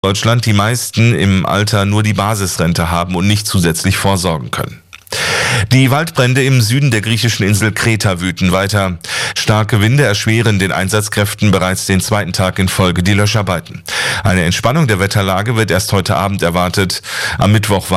Deutschland die meisten im Alter nur die Basisrente haben und nicht zusätzlich vorsorgen können. Die Waldbrände im Süden der griechischen Insel Kreta wüten weiter. Starke Winde erschweren den Einsatzkräften bereits den zweiten Tag in Folge die Löscharbeiten. Eine Entspannung der Wetterlage wird erst heute Abend erwartet. Am Mittwoch